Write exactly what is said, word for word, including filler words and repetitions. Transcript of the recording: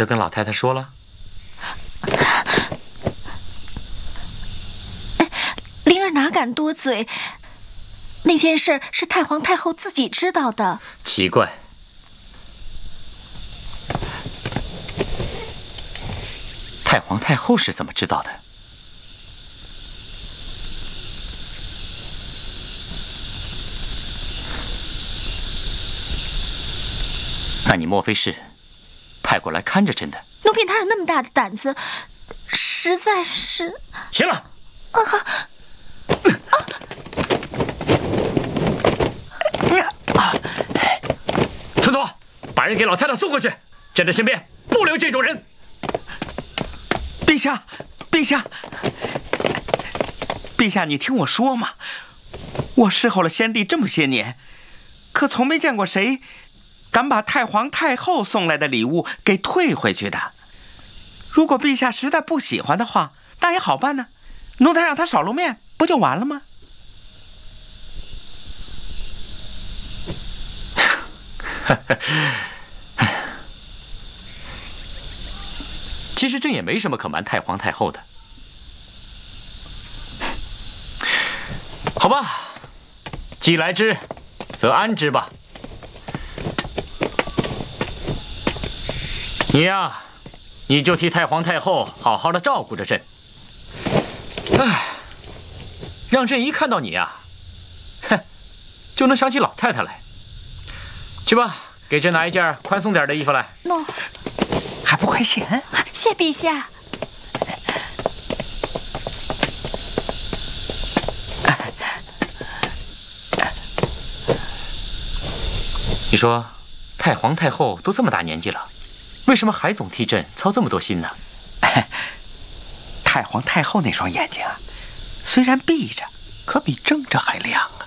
都跟老太太说了？ 灵儿哪敢多嘴？那件事是太皇太后自己知道的。 奇怪，太皇太后是怎么知道的？那你莫非是派过来看着朕的？ 奴婢哪有那么大的胆子？实在是…… 行了。啊！啊！春朵，把人给老太太送过去。朕的身边不留这种人。 陛下，陛下，陛下，你听我说嘛，我侍候了先帝这么些年，可从没见过谁敢把太皇太后送来的礼物给退回去的。如果陛下实在不喜欢的话，那也好办呢，奴才让他少露面，不就完了吗？ 其实朕也没什么可瞒太皇太后的。好吧，既来之，则安之吧。你呀，你就替太皇太后好好的照顾着朕。哎，让朕一看到你呀，哼，就能想起老太太来。去吧，给朕拿一件宽松点的衣服来。 喏， 还不快显？ 谢陛下。 你说，太皇太后都这么大年纪了，为什么还总替朕操这么多心呢？ 太皇太后那双眼睛啊，虽然闭着，可比睁着还亮啊。